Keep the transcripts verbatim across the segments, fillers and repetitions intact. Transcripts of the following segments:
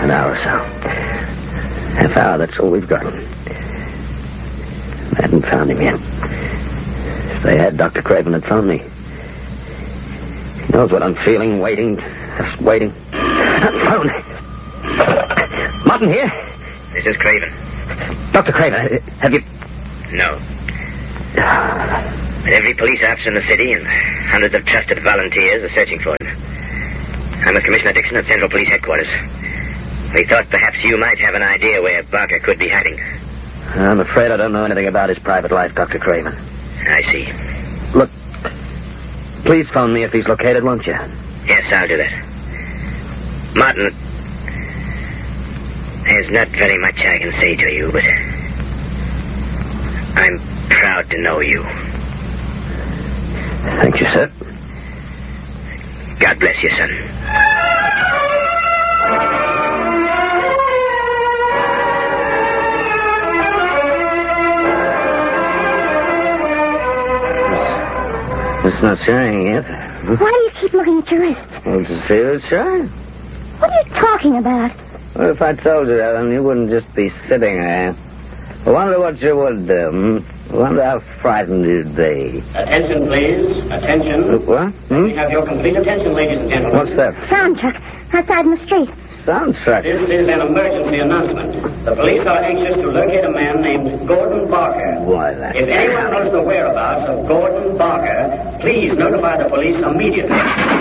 An hour or so. Half hour, that's all we've got. I hadn't found him yet. If they had, Doctor Craven had found me. He knows what I'm feeling, waiting, just waiting. Phone. Martin here? This is Craven. Doctor Craven, have you... No. But every police officer in the city and hundreds of trusted volunteers are searching for him. I'm with Commissioner Dixon at Central Police Headquarters. We thought perhaps you might have an idea where Barker could be hiding. I'm afraid I don't know anything about his private life, Doctor Craven. I see. Look, please phone me if he's located, won't you? Yes, I'll do that. Martin, there's not very much I can say to you, but I'm proud to know you. Thank you, sir. God bless you, son. It's not showing yet. Why do you keep looking at your wrists? Well, to see what's showing. What are you talking about? Well, if I told you that, then you wouldn't just be sitting there. I wonder what you would do. I wonder how frightened you'd be. Attention, please. Attention. Look, what? Hmm? We have your complete attention, ladies and gentlemen. What's that? Sound truck, outside in the street. Sound truck. This is an emergency announcement. The police are anxious to locate a man named Gordon Barker. Why, that? If anyone knows the whereabouts of Gordon Barker, please notify the police immediately.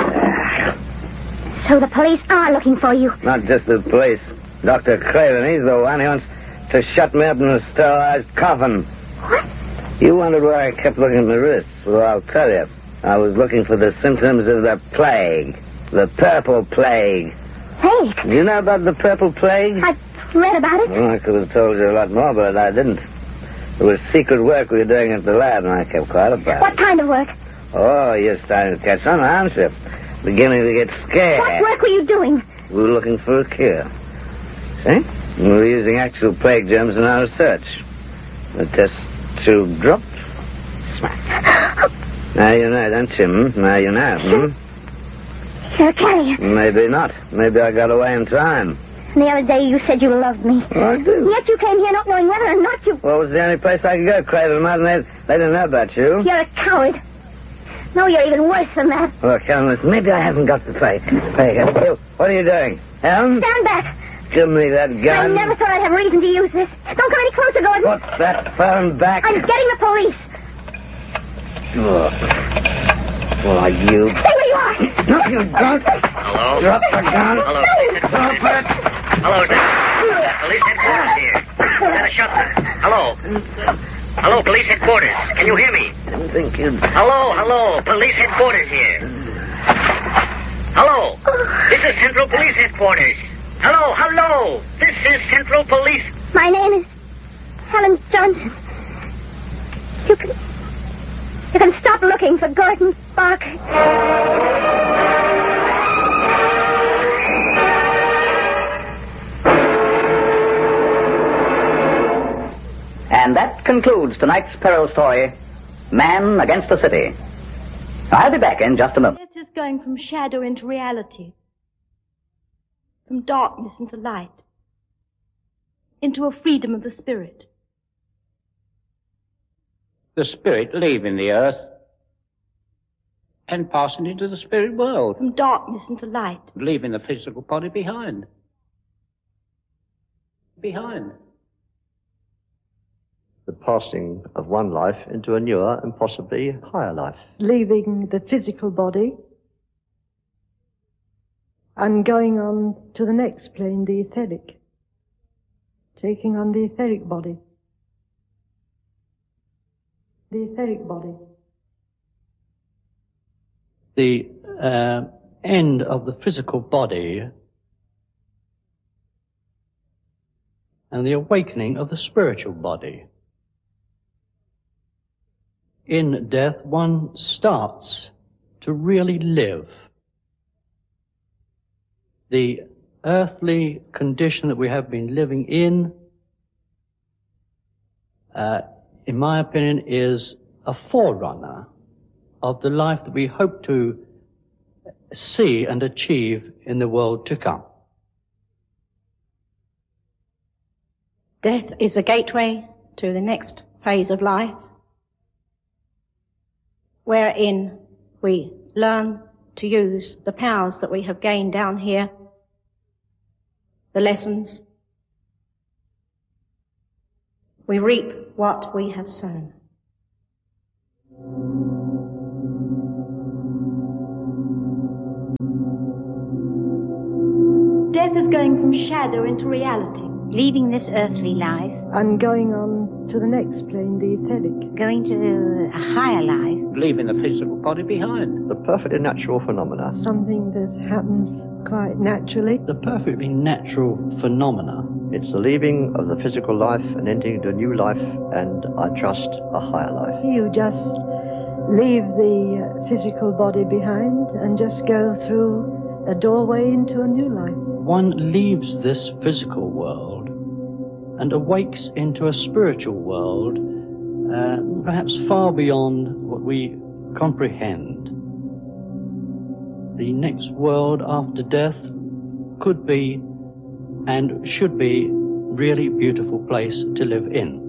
So the police are looking for you. Not just the police. Doctor Craven, he's the one who wants to shut me up in a sterilized coffin. What? You wondered why I kept looking at my wrists. Well, I'll tell you. I was looking for the symptoms of the plague. The purple plague. Plague? Do you know about the purple plague? I read about it. Well, I could have told you a lot more, but I didn't. It was secret work we were doing at the lab, and I kept quiet about What it. kind of work? Oh, you're starting to catch on, aren't you? Beginning to get scared. What work were you doing? We were looking for a cure. See? We were using actual plague germs in our research. The test tube dropped. Smack. Now you know, don't you? Hmm? Now you know. Hmm? You're a carrier. Maybe not. Maybe I got away in time. And the other day you said you loved me. Well, I do. Yet you came here not knowing whether or not you... Well, it was the only place I could go, Craven Martin. They, they didn't know about you. You're a coward. No, you're even worse than that. Look, Helen, listen, maybe I haven't got the play. Hey, what are you doing? Helen? Stand back. Give me that gun. I never thought I'd have reason to use this. Don't come any closer, Gordon. Put that phone back. I'm getting the police. Look. Why, you... Stay where you are. No, you don't. Hello? Drop the gun. Hello, police headquarters. Drop it. Hello, is that police headquarters here? Is that a shotgun? Hello? Hello, police headquarters. Can you hear me? I didn't think you'd... Hello, hello, police headquarters here. Hello, this is Central Police Headquarters. Hello, hello, this is Central Police. My name is Helen Johnson. You can... You can stop looking for Gordon Barker. And that concludes tonight's peril story, Man Against the City. I'll be back in just a moment. Death is going from shadow into reality, from darkness into light, into a freedom of the spirit. The spirit leaving the earth and passing into the spirit world. From darkness into light. Leaving the physical body behind. Behind. The passing of one life into a newer and possibly higher life. Leaving the physical body and going on to the next plane, the etheric. Taking on the etheric body. The etheric body. The uh, end of the physical body and the awakening of the spiritual body. In death, one starts to really live. The earthly condition that we have been living in, uh, in my opinion, is a forerunner of the life that we hope to see and achieve in the world to come. Death is a gateway to the next phase of life, wherein we learn to use the powers that we have gained down here, the lessons. We reap what we have sown. Death is going from shadow into reality. Leaving this earthly life. And going on to the next plane, the etheric. Going to a higher life. Leaving the physical body behind. The perfectly natural phenomena. Something that happens quite naturally. The perfectly natural phenomena. It's the leaving of the physical life and entering into a new life, and I trust a higher life. You just leave the physical body behind and just go through a doorway into a new life. One leaves this physical world and awakes into a spiritual world, uh, perhaps far beyond what we comprehend. The next world after death could be and should be a really beautiful place to live in.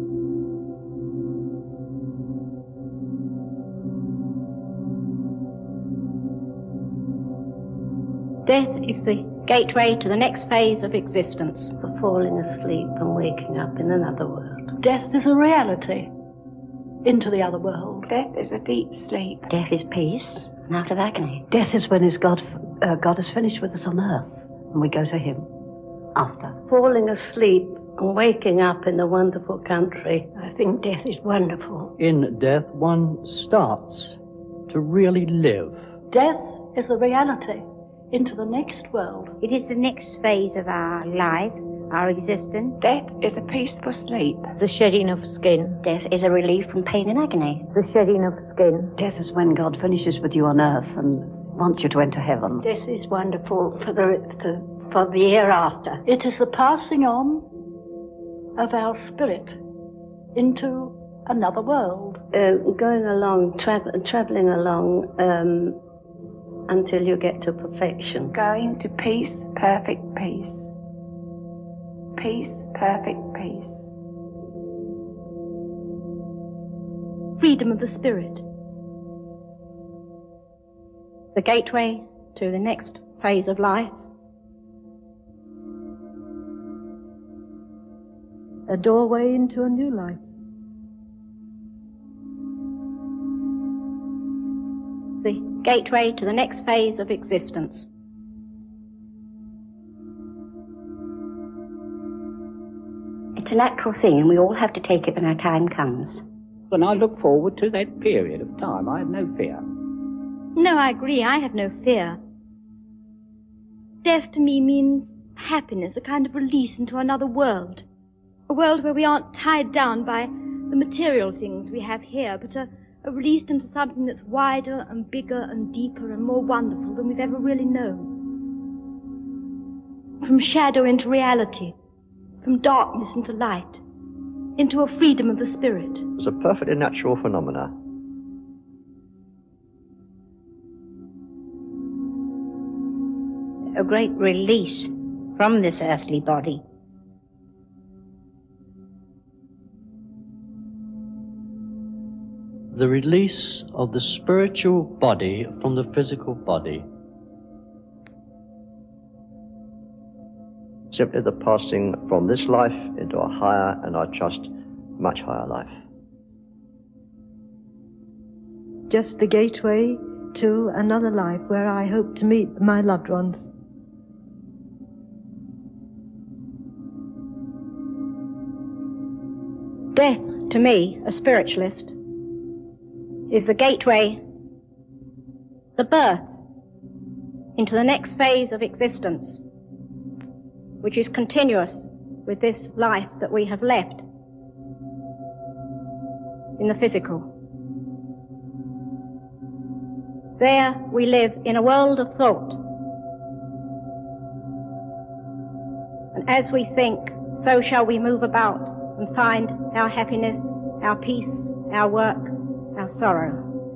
Death is the gateway to the next phase of existence. For falling asleep and waking up in another world. Death is a reality into the other world. Death is a deep sleep. Death is peace and out of agony. Death is when his God, uh, God has finished with us on earth and we go to him after. Falling asleep and waking up in a wonderful country. I think death is wonderful. In death, one starts to really live. Death is a reality into the next world. It is the next phase of our life, our existence. Death is a peaceful sleep. The shedding of skin. Death is a relief from pain and agony. The shedding of skin. Death is when God finishes with you on earth and wants you to enter heaven. This is wonderful for the, the, for the hereafter. It is the passing on of our spirit into another world. Uh, going along, tra- traveling along, um, until you get to perfection. Going to peace, perfect peace. Peace, perfect peace. Freedom of the spirit. The gateway to the next phase of life. A doorway into a new life. The gateway to the next phase of existence. It's a natural thing, and we all have to take it when our time comes. When I look forward to that period of time, I have no fear. No, I agree. I have no fear. Death to me means happiness, a kind of release into another world. A world where we aren't tied down by the material things we have here, but a are released into something that's wider and bigger and deeper and more wonderful than we've ever really known. From shadow into reality, from darkness into light, into a freedom of the spirit. It's a perfectly natural phenomena. A great release from this earthly body. The release of the spiritual body from the physical body. Simply the passing from this life into a higher, and I trust, much higher life. Just the gateway to another life where I hope to meet my loved ones. Death, to me, a spiritualist, is the gateway, the birth into the next phase of existence, which is continuous with this life that we have left in the physical. There we live in a world of thought. And as we think, so shall we move about and find our happiness, our peace, our work, our sorrow.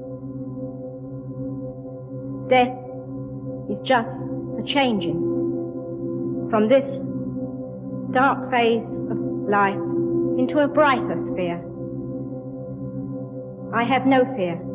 Death is just the changing from this dark phase of life into a brighter sphere. I have no fear.